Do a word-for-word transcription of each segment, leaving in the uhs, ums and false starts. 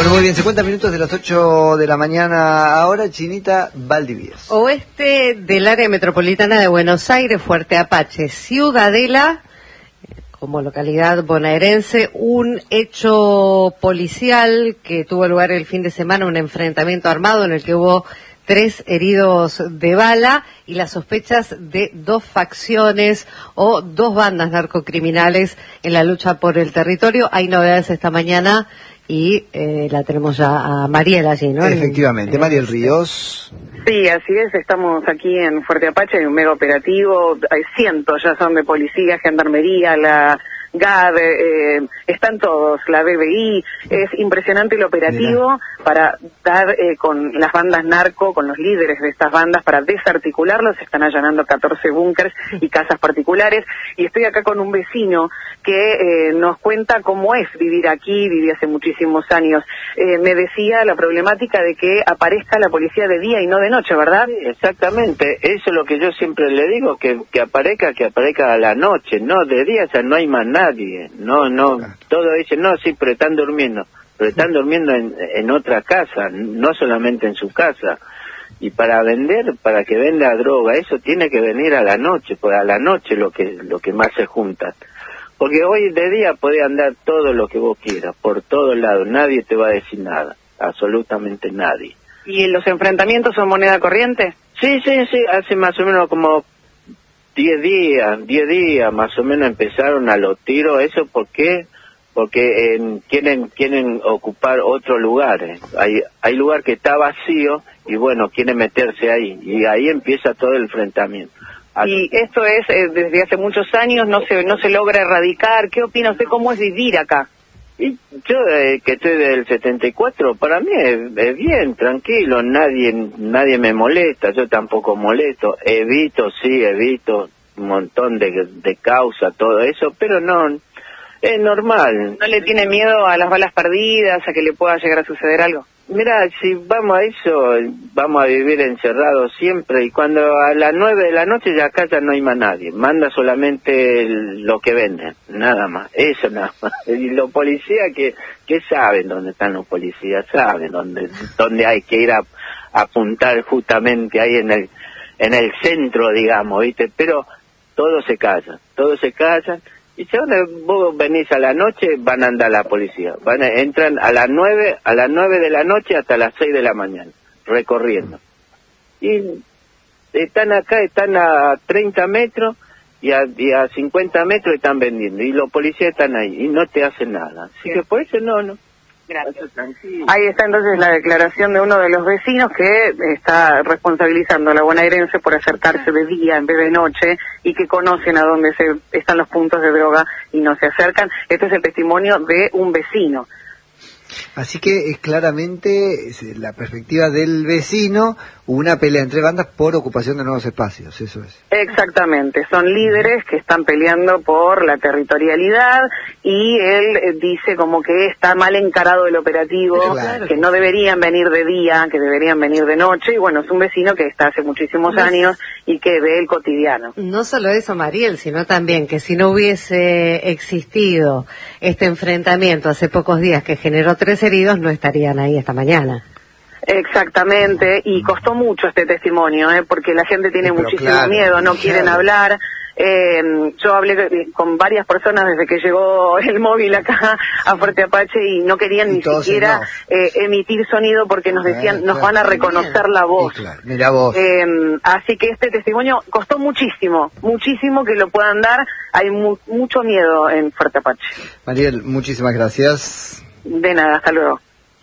Bueno, muy bien, cincuenta minutos de las ocho de la mañana ahora, Chinita Valdivieso. Oeste del área metropolitana de Buenos Aires, Fuerte Apache, Ciudadela, como localidad bonaerense, un hecho policial que tuvo lugar el fin de semana, un enfrentamiento armado en el que hubo tres heridos de bala y las sospechas de dos facciones o dos bandas narcocriminales en la lucha por el territorio. Hay novedades esta mañana y eh, la tenemos ya a Mariel allí, ¿no? Efectivamente, Mariel Ríos. Sí, así es, estamos aquí en Fuerte Apache, hay un mega operativo, hay cientos ya son de policía, gendarmería, la G A D, eh, están todos, la B B I, es impresionante el operativo. Mira. Para dar eh, con las bandas narco, con los líderes de estas bandas, para desarticularlos. Están allanando catorce búnkers y casas particulares, y estoy acá con un vecino que eh, nos cuenta cómo es vivir aquí, viví hace muchísimos años. Eh, me decía la problemática de que aparezca la policía de día y no de noche, ¿verdad? Sí, exactamente, eso es lo que yo siempre le digo, que, que aparezca, que aparezca a la noche, no de día, o sea, no hay más nadie, no, no, todos dicen, no, sí, pero están durmiendo, pero están durmiendo en, en otra casa, no solamente en su casa. Y para vender, para que venda droga, eso tiene que venir a la noche, pues a la noche lo que lo que más se juntan. Porque hoy de día puede andar todo lo que vos quieras, por todos lados, nadie te va a decir nada, absolutamente nadie. ¿Y los enfrentamientos son moneda corriente? Sí, sí, sí, hace más o menos como diez días, diez días más o menos empezaron a los tiros. ¿Eso por qué? Porque eh, quieren quieren ocupar otros lugares. Hay hay lugar que está vacío y bueno, quieren meterse ahí, y ahí empieza todo el enfrentamiento. Y esto es eh, desde hace muchos años, no se no se logra erradicar. ¿Qué opina usted? ¿Cómo es vivir acá? Y yo, eh, que estoy del setenta y cuatro, para mí es, es bien, tranquilo, nadie nadie me molesta, yo tampoco molesto, evito, sí, evito un montón de, de causas, todo eso, pero no, es normal. ¿No le tiene miedo a las balas perdidas, a que le pueda llegar a suceder algo? Mira, si vamos a eso, vamos a vivir encerrados siempre, y cuando a las nueve de la noche ya acá ya no hay más nadie, manda solamente el, lo que venden, nada más, eso nada más. Y los policías que, que saben dónde están los policías, saben dónde, dónde hay que ir a, a apuntar justamente ahí en el, en el centro, digamos, ¿viste? Pero todos se callan, todos se callan. Y si vos venís a la noche, van a andar la policía. Van a, entran a las nueve, a las nueve de la noche hasta las seis de la mañana, recorriendo. Y están acá, están a treinta metros y a, y a cincuenta metros están vendiendo. Y los policías están ahí y no te hacen nada. Así que por eso no, no. Gracias. Ahí está entonces la declaración de uno de los vecinos que está responsabilizando a la bonaerense por acercarse de día en vez de noche, y que conocen a dónde se están los puntos de droga y no se acercan. Este es el testimonio de un vecino. Así que es claramente es la perspectiva del vecino, una pelea entre bandas por ocupación de nuevos espacios, eso es. Exactamente, son líderes que están peleando por la territorialidad, y él eh, dice como que está mal encarado el operativo, claro, que no deberían venir de día, que deberían venir de noche, y bueno, es un vecino que está hace muchísimos no años y que ve el cotidiano. No solo eso, Mariel, sino también que si no hubiese existido este enfrentamiento hace pocos días que generó tres heridos, no estarían ahí esta mañana. Exactamente, y costó mucho este testimonio, ¿eh? Porque la gente tiene sí, muchísimo claro, miedo, no claro. quieren hablar. Eh, yo hablé con varias personas desde que llegó el móvil acá a Fuerte Apache y no querían y ni siquiera eh, emitir sonido porque nos decían, claro, nos van a reconocer la voz. Claro, mira vos. Eh, así que este testimonio costó muchísimo, muchísimo que lo puedan dar. Hay mu mucho miedo en Fuerte Apache. Mariel, muchísimas gracias. De nada, hasta luego.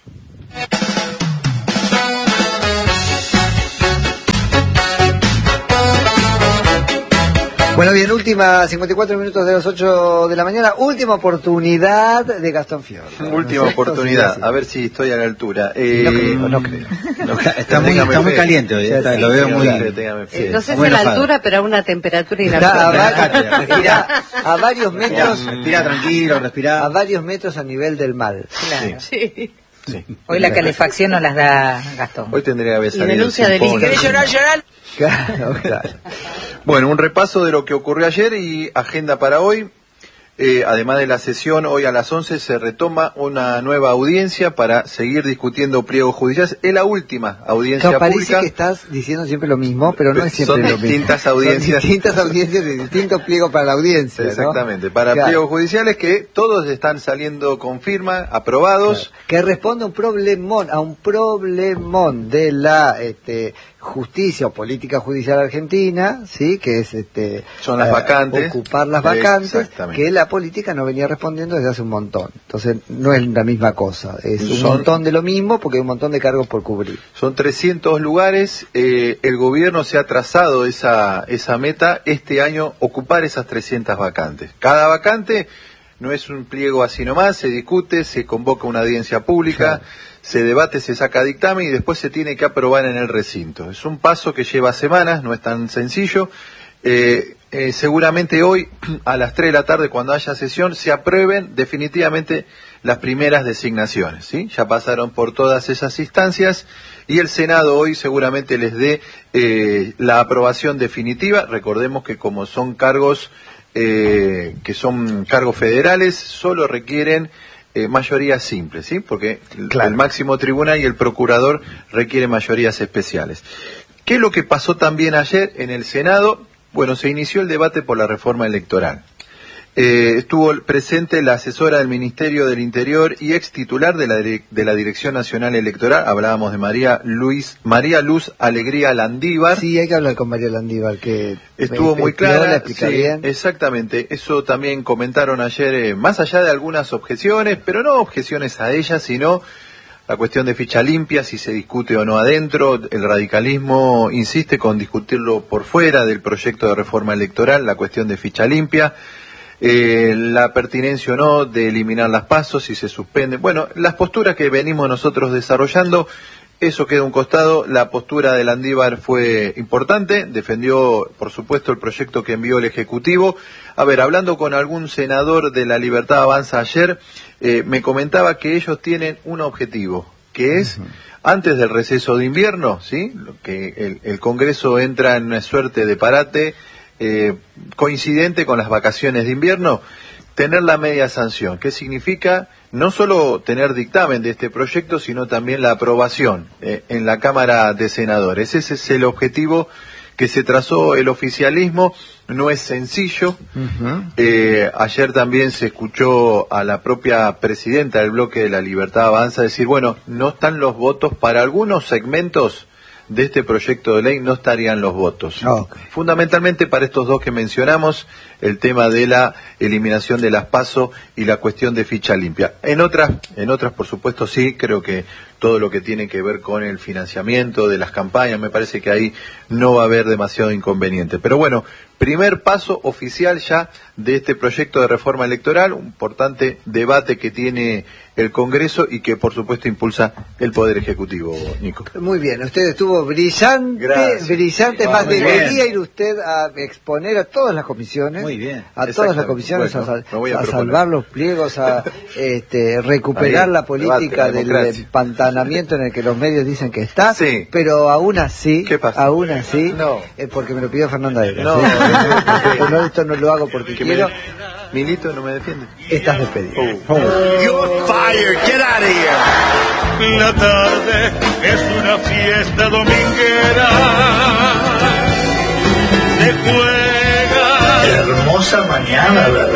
Bueno, bien, última, cincuenta y cuatro minutos de las ocho de la mañana, última oportunidad de Gastón Fiordo. Última ¿no? oportunidad, sí, a ver si estoy a la altura. Eh, no creo, no creo. No, está muy, está muy caliente hoy, está, sí, lo veo muy... Sí, no sé si a la altura, pero a una temperatura inapropiada. Respira a varios metros. Respira tranquilo, respira. A varios metros a nivel del mar. Claro. Sí. Sí. Hoy la calefacción no las da Gastón. Hoy tendría que haber salido. Y denuncia del ¿Querés llorar, llorar? Claro, claro. Bueno, un repaso de lo que ocurrió ayer y agenda para hoy. Eh, además de la sesión, hoy a las once se retoma una nueva audiencia para seguir discutiendo pliegos judiciales. Es la última audiencia claro, parece pública. Que estás diciendo siempre lo mismo, pero no es siempre Son lo mismo. distintas audiencias. Son distintas audiencias de distintos pliegos para la audiencia. Exactamente, ¿no? para claro. pliegos judiciales que todos están saliendo con firma, aprobados. Claro. Que responde a un problemón, a un problemón de la este, justicia o política judicial argentina, sí, que es este son las vacantes, ocupar las vacantes, que la política no venía respondiendo desde hace un montón. Entonces no es la misma cosa, es un son, montón de lo mismo porque hay un montón de cargos por cubrir. Son trescientos lugares, eh, el gobierno se ha trazado esa esa meta este año, ocupar esas trescientas vacantes. Cada vacante no es un pliego así nomás, se discute, se convoca una audiencia pública, claro. Se debate, se saca dictamen y después se tiene que aprobar en el recinto. Es un paso que lleva semanas, no es tan sencillo. Eh, eh, seguramente hoy a las tres de la tarde, cuando haya sesión, se aprueben definitivamente las primeras designaciones, ¿sí? Ya pasaron por todas esas instancias y el Senado hoy seguramente les dé eh, la aprobación definitiva. Recordemos que como son cargos eh, que son cargos federales, solo requieren Eh, mayorías simples, ¿sí? Porque claro. El máximo tribunal y el procurador requieren mayorías especiales. ¿Qué es lo que pasó también ayer en el Senado? Bueno, se inició el debate por la reforma electoral. Eh, estuvo presente la asesora del Ministerio del Interior y ex titular de la, de la Dirección Nacional Electoral, hablábamos de María Luis María Luz Alegría Landívar. Sí, hay que hablar con María Landívar, que estuvo muy clara, la explica sí, bien. Exactamente, eso también comentaron ayer, eh, más allá de algunas objeciones, pero no objeciones a ella, sino la cuestión de ficha limpia, si se discute o no adentro. El radicalismo insiste con discutirlo por fuera del proyecto de reforma electoral, la cuestión de ficha limpia. Eh, la pertinencia o no de eliminar las pasos, si se suspende. Bueno, las posturas que venimos nosotros desarrollando, eso queda a un costado. La postura de Landívar fue importante, defendió, por supuesto, el proyecto que envió el Ejecutivo. A ver, hablando con algún senador de La Libertad Avanza ayer, eh, me comentaba que ellos tienen un objetivo, que es, uh-huh. antes del receso de invierno, ¿sí? Que el, el Congreso entra en una suerte de parate, Eh, coincidente con las vacaciones de invierno, tener la media sanción, que significa no solo tener dictamen de este proyecto, sino también la aprobación eh, en la Cámara de Senadores. Ese es el objetivo que se trazó el oficialismo. No es sencillo. Uh-huh. Eh, ayer también se escuchó a la propia presidenta del bloque de La Libertad Avanza decir, bueno, no están los votos para algunos segmentos de este proyecto de ley, no estarían los votos. Okay. Fundamentalmente para estos dos que mencionamos, el tema de la eliminación de las PASO y la cuestión de ficha limpia. En otras, en otras por supuesto sí, creo que todo lo que tiene que ver con el financiamiento de las campañas, me parece que ahí no va a haber demasiado inconveniente. Pero bueno, primer paso oficial ya de este proyecto de reforma electoral, un importante debate que tiene el Congreso y que por supuesto impulsa el Poder Ejecutivo, Nico. Muy bien, usted estuvo brillante, Gracias. brillante, más debería ir usted a exponer a todas las comisiones, Muy bien. a todas las comisiones, bueno, a, a, a salvar los pliegos, a este, recuperar Ahí, la política debate, la del empantanamiento en el que los medios dicen que está, sí. Pero aún así, ¿Qué pasa? aún así, no. eh, porque me lo pidió Fernanda Eras, no, ¿sí? no, no, esto no lo hago porque quiero. Me... Milito no me defiende. Estás despedido. Oh. Oh. You're fired. Get out of here. La tarde es una fiesta dominguera. Se juega. Hermosa mañana, ¿verdad?